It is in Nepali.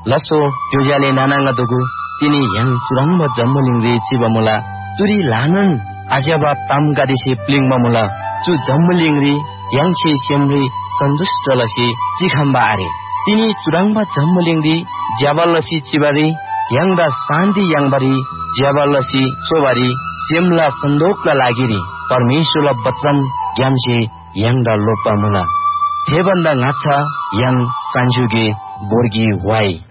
लसो ट्युजाले नानांगा दुगु तिनी yang curang ba jamling ri chiba mula turi lanan ajaba tam gadisi pling ba mula chu jamling ri yang chi semri sandustalasi chikhamba are tini curang ba jamling ri jabalasi chibari yang da sandi yang bari jabalasi sobari semla sandokla lagiri परमेश्वरला वचन ज्ञानसे yang da lopa mula thebanda ngacha yang sanjuge borgi wai